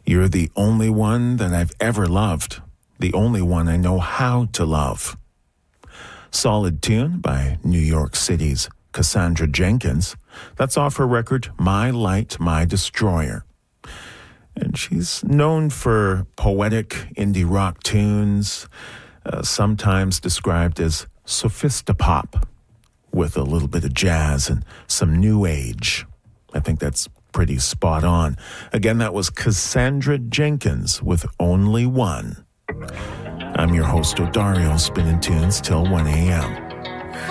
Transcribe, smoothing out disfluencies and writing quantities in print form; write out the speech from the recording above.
You're the only one that I've ever loved, the only one I know how to love. Solid tune by New York City's Cassandra Jenkins. That's off her record, My Light, My Destroyer. And she's known for poetic indie rock tunes, sometimes described as sophistopop, with a little bit of jazz and some new age. I think that's pretty spot on. Again, that was Cassandra Jenkins with Only One. I'm your host, Odario, spinning tunes till 1 a.m.